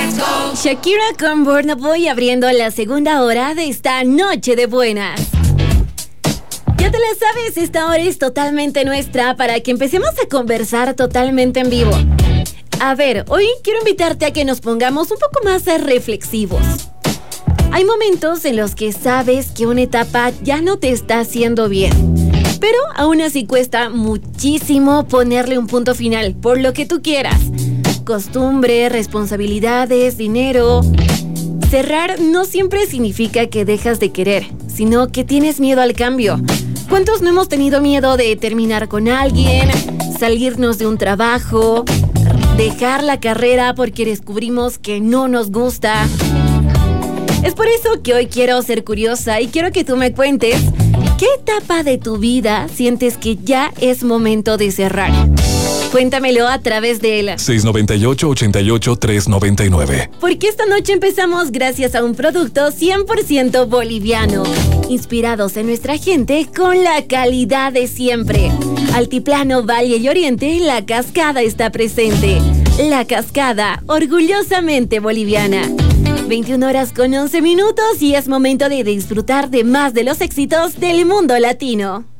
Shakira con Burna Boy abriendo la segunda hora de esta noche de buenas. Ya te la sabes, esta hora es totalmente nuestra para que empecemos a conversar totalmente en vivo. A ver, hoy quiero invitarte a que nos pongamos un poco más reflexivos. Hay momentos en los que sabes que una etapa ya no te está haciendo bien, pero aún así cuesta muchísimo ponerle un punto final por lo que tú quieras. Costumbre, responsabilidades, dinero. Cerrar no siempre significa que dejas de querer, sino que tienes miedo al cambio. ¿Cuántos no hemos tenido miedo de terminar con alguien, salirnos de un trabajo, dejar la carrera porque descubrimos que no nos gusta? Es por eso que hoy quiero ser curiosa y quiero que tú me cuentes ¿qué etapa de tu vida sientes que ya es momento de cerrar? Cuéntamelo a través del 698-88-399. Porque esta noche empezamos gracias a un producto 100% boliviano, inspirados en nuestra gente con la calidad de siempre. Altiplano, Valle y Oriente, La Cascada está presente. La Cascada, orgullosamente boliviana. 21 horas con 11 minutos y es momento de disfrutar de más de los éxitos del mundo latino.